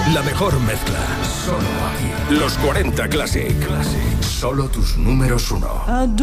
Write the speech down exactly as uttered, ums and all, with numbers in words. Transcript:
La mejor mezcla. Solo aquí. Los cuarenta Classic. Classic. Solo tus números uno.